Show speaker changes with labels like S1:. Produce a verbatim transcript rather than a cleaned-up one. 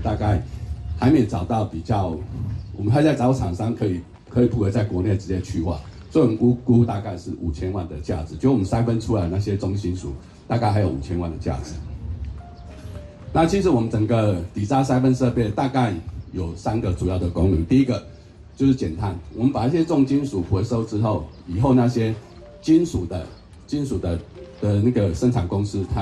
S1: 大概还没找到比较，我们还在找厂商可以可以符合在国内直接去化，所以我们估估大概是五千万的价值，就我们筛分出来那些中金属，大概还有五千万的价值。那其实我们整个底渣筛分设备大概有三个主要的功能，第一个就是减碳，我们把一些重金属回收之后，以后那些金属的金属的的那个生产公司，它